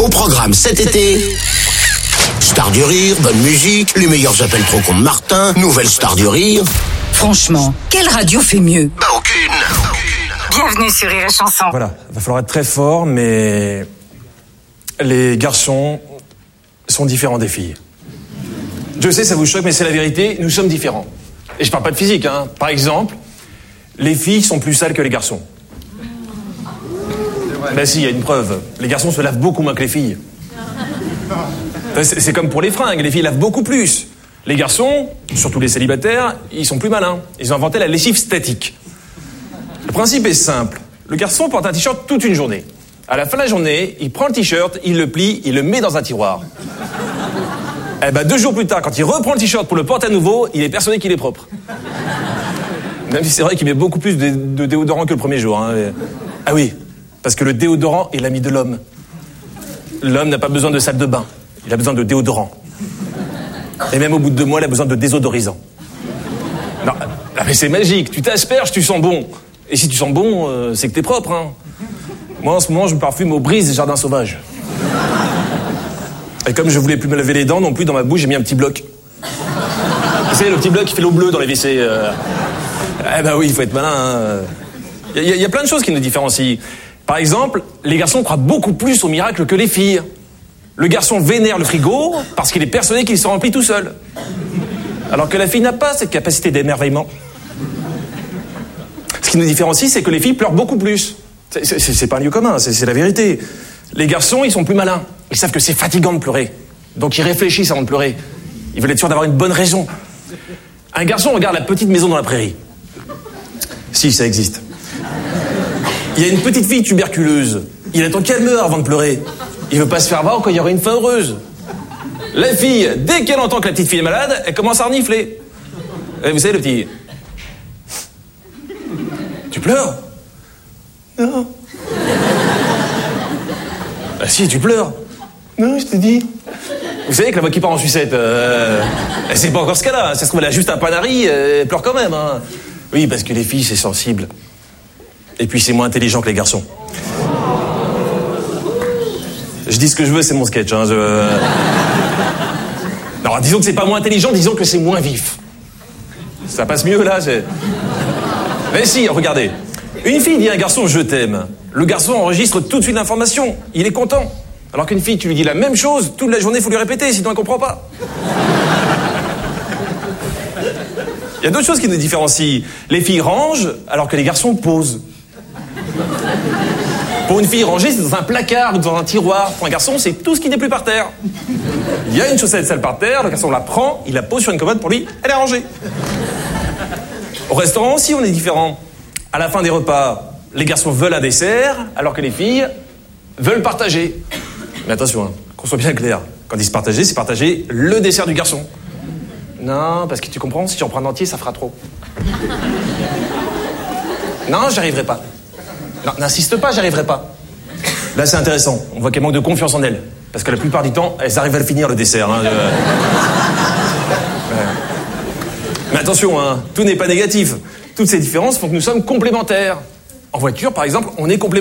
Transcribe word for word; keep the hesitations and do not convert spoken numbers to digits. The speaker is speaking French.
Au programme cet été, Star du Rire, bonne musique, les meilleurs appels trop cons de Martin, nouvelle Star du Rire. Franchement, quelle radio fait mieux? Bah aucune, aucune. Bienvenue sur Rire et Chanson. Voilà, il va falloir être très fort, mais les garçons sont différents des filles. Je sais, ça vous choque, mais c'est la vérité, nous sommes différents. Et je parle pas de physique, hein. Par exemple, les filles sont plus sales que les garçons. Ben si, il y a une preuve. Les garçons se lavent beaucoup moins que les filles. C'est, c'est comme pour les fringues, les filles lavent beaucoup plus. Les garçons, surtout les célibataires, ils sont plus malins. Ils ont inventé la lessive statique. Le principe est simple. Le garçon porte un t-shirt toute une journée. À la fin de la journée, il prend le t-shirt, il le plie, il le met dans un tiroir. Eh ben deux jours plus tard, quand il reprend le t-shirt pour le porter à nouveau, il est persuadé qu'il est propre. Même si c'est vrai qu'il met beaucoup plus de, de déodorant que le premier jour. Hein. Ah oui, parce que le déodorant est l'ami de l'homme. L'homme n'a pas besoin de salle de bain, il a besoin de déodorant. Et même au bout de deux mois, il a besoin de désodorisant. Non, mais c'est magique, tu t'asperges, tu sens bon. Et si tu sens bon, euh, c'est que t'es propre. Hein. Moi, en ce moment, je me parfume au Brise des Jardins Sauvages. Et comme je voulais plus me laver les dents non plus, dans ma bouche, j'ai mis un petit bloc. Vous savez, le petit bloc qui fait l'eau bleue dans les W C. Euh... Eh ben oui, il faut être malin. Il hein. y, y, y a plein de choses qui nous différencient. Par exemple, les garçons croient beaucoup plus au miracle que les filles. Le garçon vénère le frigo parce qu'il est persuadé qu'il se remplit tout seul. Alors que la fille n'a pas cette capacité d'émerveillement. Ce qui nous différencie, c'est que les filles pleurent beaucoup plus. C'est, c'est, c'est pas un lieu commun, c'est, c'est la vérité. Les garçons, ils sont plus malins. Ils savent que c'est fatigant de pleurer. Donc ils réfléchissent avant de pleurer. Ils veulent être sûrs d'avoir une bonne raison. Un garçon regarde la petite maison dans la prairie. Si, ça existe. Il y a une petite fille tuberculeuse. Il attend qu'elle meure avant de pleurer. Il veut pas se faire voir quand il y aura une fin heureuse. La fille, dès qu'elle entend que la petite fille est malade, elle commence à renifler. Et vous savez, le petit... Tu pleures? Non. Ah si, tu pleures. Non, je t'ai dit. Vous savez que la voix qui part en sucette, euh, c'est pas encore ce cas-là. Ça se trouve, elle a juste un panari, elle pleure quand même. Hein. Oui, parce que les filles, c'est sensible. Et puis, c'est moins intelligent que les garçons. Je dis ce que je veux, c'est mon sketch. Hein, je... Non, disons que c'est pas moins intelligent, disons que c'est moins vif. Ça passe mieux, là. C'est... Mais si, regardez. Une fille dit à un garçon « je t'aime ». Le garçon enregistre tout de suite l'information. Il est content. Alors qu'une fille, tu lui dis la même chose, toute la journée, il faut lui répéter, sinon elle comprend pas. Il y a d'autres choses qui nous différencient. Les filles rangent, alors que les garçons posent. Pour une fille, ranger, c'est dans un placard ou dans un tiroir. Pour un garçon, c'est tout ce qui n'est plus par terre. Il y a une chaussette sale par terre, le garçon la prend, il la pose sur une commode, pour lui, elle est rangée. Au restaurant aussi, on est différents. À la fin des repas, les garçons veulent un dessert, alors que les filles veulent partager. Mais attention, hein, qu'on soit bien clair. Quand ils disent partager, c'est partager le dessert du garçon. Non, parce que tu comprends, si j'en prends un entier, ça fera trop. Non, j'y arriverai pas. Non, n'insiste pas, j'y arriverai pas. Là, c'est intéressant. On voit qu'elles manquent de confiance en elles. Parce que la plupart du temps, elles arrivent à le finir, le dessert. Hein, euh... ouais. Mais attention, hein, tout n'est pas négatif. Toutes ces différences font que nous sommes complémentaires. En voiture, par exemple, on est complémentaires.